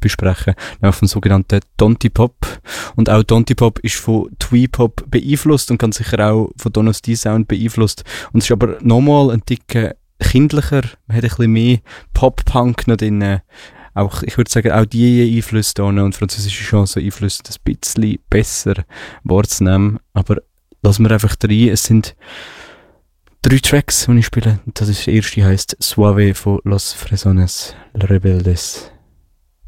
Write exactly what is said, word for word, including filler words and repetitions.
besprechen, nämlich vom sogenannten Tontipop. Und auch Tontipop ist von Twee-Pop beeinflusst und ganz sicher auch von Donos D-Sound beeinflusst. Und es ist aber nochmal ein dicker kindlicher, man hat ein bisschen mehr Pop-Punk noch drin. Auch, ich würde sagen, auch die Einflüsse da und französische Chancen Einflüsse ein bisschen besser wahrzunehmen. Aber lassen wir einfach rein. Es sind drei Tracks, die ich spiele. Das ist der erste, heisst Suave von Los Fresones Rebeldes.